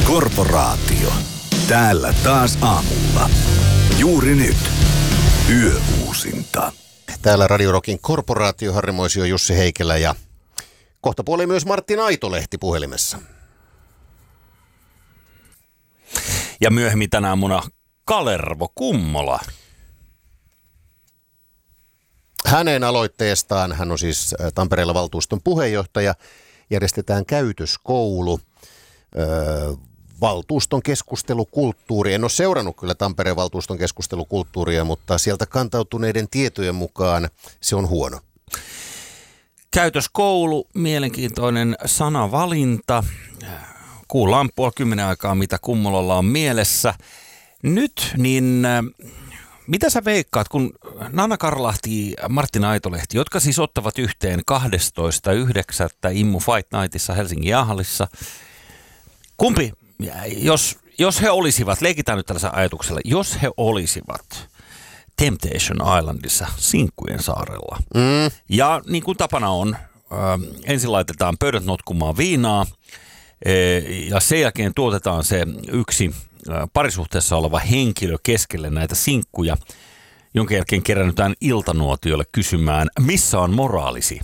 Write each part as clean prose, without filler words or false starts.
Korporaatio. Täällä taas aamulla. Juuri nyt. Yöuusinta. Täällä Radio Rockin Korporaatio, Harri Moisio, Jussi Heikelä ja kohtapuoli myös Martti Naitolehti puhelimessa. Ja myöhemmin tänä aamuna Kalervo Kummola. Hänen aloitteestaan, hän on siis Tampereella valtuuston puheenjohtaja, järjestetään käytöskoulu, valtuuston keskustelukulttuuri. En ole seurannut kyllä Tampereen valtuuston keskustelukulttuuria, mutta sieltä kantautuneiden tietojen mukaan se on huono. Käytöskoulu, mielenkiintoinen sanavalinta. Kuullaan 9:30 aikaa, mitä Kummolalla on mielessä. Nyt, niin mitä sä veikkaat, kun Nanna Karlahti ja Martti Naitolehti, jotka siis ottavat yhteen 12.9. Immu Fight Nightissa Helsingin jäähallissa. Kumpi, jos he olisivat, leikitään nyt tällaisella ajatuksella, jos he olisivat Temptation Islandissa Sinkkujen saarella. Ja niin kuin tapana on, ensin laitetaan pöydät notkumaan viinaa ja sen jälkeen tuotetaan se yksi parisuhteessa oleva henkilö keskelle näitä sinkkuja, jonka jälkeen kerännytään iltanuotiolle kysymään, missä on moraalisi?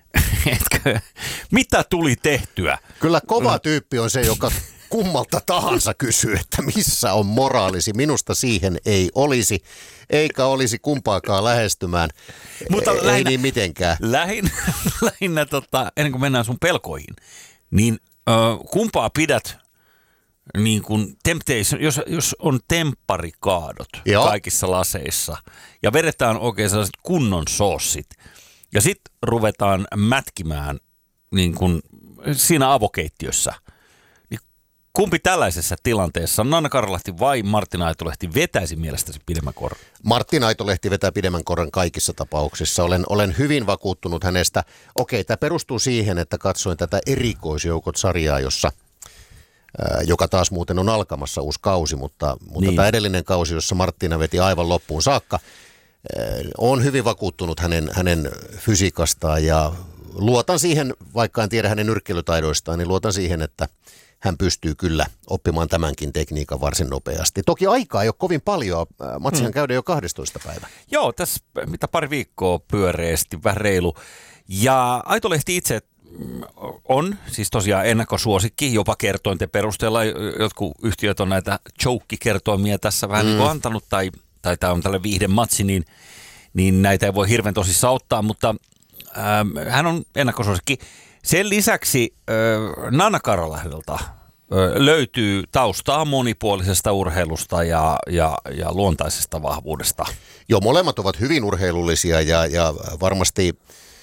Mitä tuli tehtyä? Kyllä kova tyyppi on se, joka kummalta tahansa kysyy, että missä on moraalisi. Minusta siihen ei olisi, eikä olisi kumpaakaan lähestymään. Mutta ei niin mitenkään. Lähinnä ennen kuin mennään sun pelkoihin, niin kumpaa pidät niin kuin temptation, jos on tempparikaadot kaikissa laseissa ja vedetään oikein sellaiset kunnon soossit ja sitten ruvetaan mätkimään niin kuin siinä avokeittiössä, niin kumpi tällaisessa tilanteessa, Nanna Karlahti vai Martti Naitolehti, vetäisi mielestäsi pidemmän korran? Martti Naitolehti vetää pidemmän korran kaikissa tapauksissa. Olen hyvin vakuuttunut hänestä. Okei, tämä perustuu siihen, että katsoin tätä Erikoisjoukot-sarjaa, joka taas muuten on alkamassa uusi kausi, mutta niin. Tämä edellinen kausi, jossa Marttina veti aivan loppuun saakka, on hyvin vakuuttunut hänen fysiikastaan ja luotan siihen, vaikka en tiedä hänen nyrkkeilytaidoistaan, niin luotan siihen, että hän pystyy kyllä oppimaan tämänkin tekniikan varsin nopeasti. Toki aikaa ei ole kovin paljon, matsihan käydään jo 12. päivä. Joo, tässä mitä pari viikkoa pyöreästi, vähän reilu. Ja Aitolehti itse on siis tosiaan ennakkosuosikki, jopa kertointen perusteella. Jotkut yhtiöt on näitä choke-kertoimia tässä vähän niin kuin antanut, tai tämä on tällainen viihdematsi, niin näitä ei voi hirveän tosissaan ottaa, mutta hän on ennakkosuosikki. Sen lisäksi Nanna Karlahdelta löytyy taustaa monipuolisesta urheilusta ja luontaisesta vahvuudesta. Joo, molemmat ovat hyvin urheilullisia ja varmasti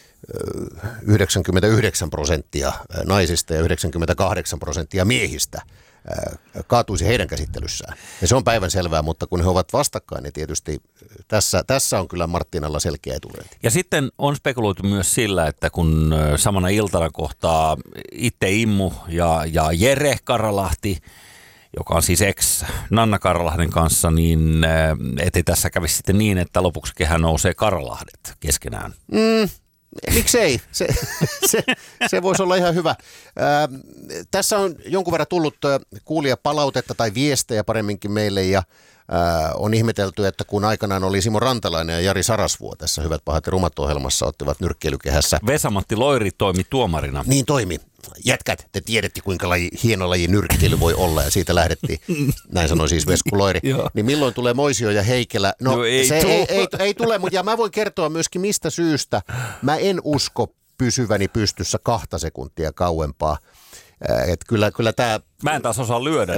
99% naisista ja 98% miehistä kaatuisi heidän käsittelyssään. Ja se on päivänselvää, mutta kun he ovat vastakkain, niin tietysti tässä on kyllä Marttinalla selkeä etulyönti. Ja sitten on spekuloitu myös sillä, että kun samana iltana kohtaa itse Immu ja Jere Karlahti, joka on siis ex-Nanna Karlahden kanssa, niin ettei tässä kävisi sitten niin, että lopuksi kehä nousee Karlahdet keskenään. Miksei? Se voisi olla ihan hyvä. Tässä on jonkun verran tullut kuulijapalautetta tai viestejä paremminkin meille ja on ihmetelty, että kun aikanaan oli Simo Rantalainen ja Jari Sarasvuo tässä Hyvät, pahat ja rumat -ohjelmassa ottivat nyrkkeilykehässä. Vesa-Matti Loiri toimi tuomarina. Niin toimi. Jätkät, te tiedätte kuinka hieno laji nyrkkeily voi olla ja siitä lähdettiin, näin sanoi siis Vesku Loiri. Niin milloin tulee Moisio ja Heikelä? No ei tule, mutta ja mä voin kertoa myöskin mistä syystä. Mä en usko pysyväni pystyssä 2 sekuntia kauempaa. Että kyllä tämä... Mä en taas osaa lyödä,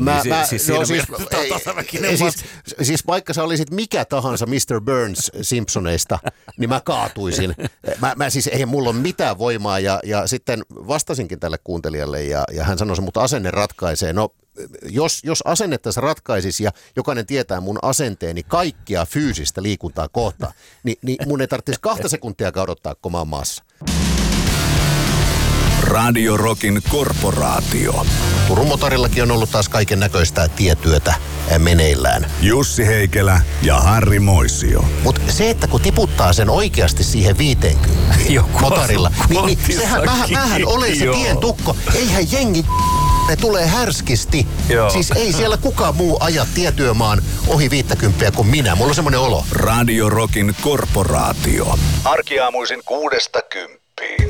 siis vaikka sä olisit mikä tahansa Mr. Burns Simpsoneista, niin mä kaatuisin. Mä siis eihän mulla ole mitään voimaa ja sitten vastasinkin tälle kuuntelijalle ja hän sanoi, mutta asenne ratkaisee. No jos asennetta se ratkaisisi ja jokainen tietää mun asenteeni kaikkia fyysistä liikuntaa kohtaan, niin mun ei tarvitsisi 2 sekuntia odottaa komaan maassa. Radio Rockin Korporaatio. Turun Motorillakin on ollut taas kaiken näköistä tietyötä meneillään. Jussi Heikelä ja Harri Moisio. Mutta se, että kun tiputtaa sen oikeasti siihen 50 motorilla, niin sehän mähän olen se tien tukko. Eihän jengi Ne tulee härskisti. Joo. Siis ei siellä kukaan muu aja tietyömaan ohi 50 kuin minä. Mulla on semmoinen olo. Radio Rockin korporaatio. Arkiaamuisin 6–10.